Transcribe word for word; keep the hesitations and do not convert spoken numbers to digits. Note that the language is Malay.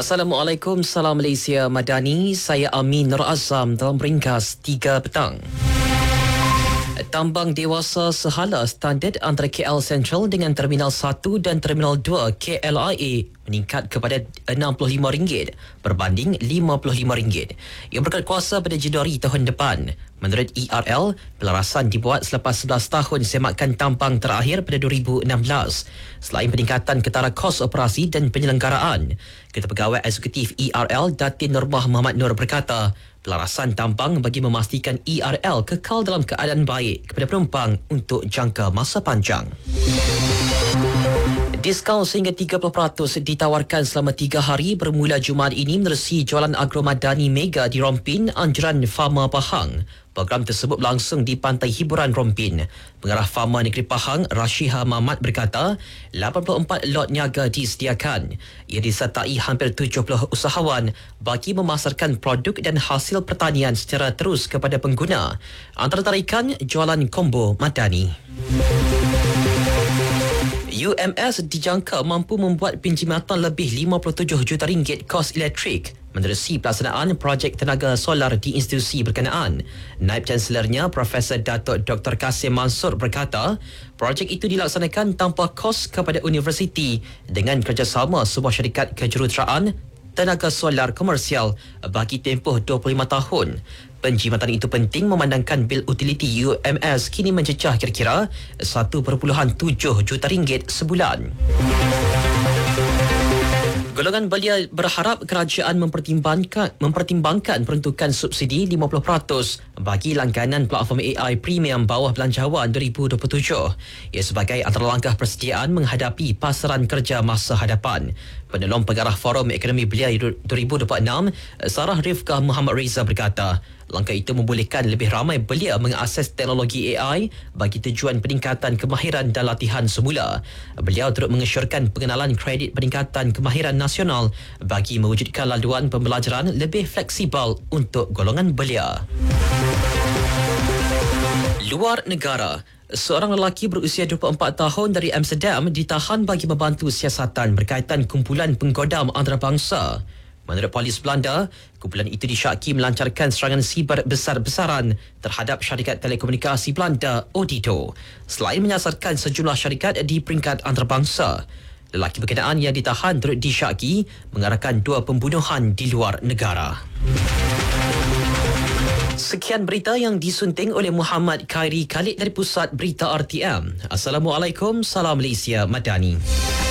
Assalamualaikum, salam Malaysia Madani. Saya Amin Nur Azam dalam ringkas tiga petang. Tambang dewasa sehala standard antara K L Central dengan Terminal satu dan Terminal dua K L I A meningkat kepada enam puluh lima ringgit berbanding lima puluh lima ringgit. Ia berkuasa pada Januari tahun depan. Menurut E R L, pelarasan dibuat selepas sebelas tahun semakan tambang terakhir pada dua ribu enam belas. Selain peningkatan ketara kos operasi dan penyelenggaraan, Ketua Pegawai Eksekutif E R L Datin Nurmah Muhammad Nur berkata, pelarasan tambang bagi memastikan E R L kekal dalam keadaan baik kepada penumpang untuk jangka masa panjang. Diskaun sehingga tiga puluh peratus ditawarkan selama tiga hari bermula Jumaat ini menerusi jualan agromadani mega di Rompin, Anjuran Fama Pahang. Program tersebut berlangsung di Pantai Hiburan Rompin. Pengarah Fama Negeri Pahang, Rashiha Mamat berkata, lapan puluh empat lot niaga disediakan. Ia disertai hampir tujuh puluh usahawan bagi memasarkan produk dan hasil pertanian secara terus kepada pengguna. Antara tarikan, jualan kombo madani. U M S dijangka mampu membuat penjimatan lebih lima puluh tujuh juta ringgit kos elektrik menerusi pelaksanaan projek tenaga solar di institusi berkenaan. Naib Chancelornya Profesor Datuk Doktor Kasim Mansur berkata, projek itu dilaksanakan tanpa kos kepada universiti dengan kerjasama sebuah syarikat kejuruteraan tenaga solar komersial bagi tempoh dua puluh lima tahun. Penjimatan itu penting memandangkan bil utiliti U M S kini mencecah kira-kira satu perpuluhan tujuh juta ringgit sebulan. Golongan belia berharap kerajaan mempertimbangkan mempertimbangkan peruntukan subsidi lima puluh peratus bagi langganan platform A I premium bawah belanjawan dua ribu dua puluh tujuh. Ia sebagai antara langkah persediaan menghadapi pasaran kerja masa hadapan. Penolong Pengarah Forum Ekonomi Belia dua ribu dua puluh enam, Sarah Rifkah Muhammad Reza berkata, langkah itu membolehkan lebih ramai belia mengakses teknologi A I bagi tujuan peningkatan kemahiran dan latihan semula. Beliau turut mengesyorkan pengenalan kredit peningkatan kemahiran nasional bagi mewujudkan laluan pembelajaran lebih fleksibel untuk golongan belia. Luar negara, seorang lelaki berusia dua puluh empat tahun dari Amsterdam ditahan bagi membantu siasatan berkaitan kumpulan penggodam antarabangsa. Menurut polis Belanda, kumpulan itu disyaki melancarkan serangan siber besar-besaran terhadap syarikat telekomunikasi Belanda Odito, selain menyasarkan sejumlah syarikat di peringkat antarabangsa. Lelaki berkenaan yang ditahan turut disyaki mengarahkan dua pembunuhan di luar negara. Sekian berita yang disunting oleh Muhammad Khairi Khalid dari Pusat Berita R T M. Assalamualaikum, salam Malaysia Madani.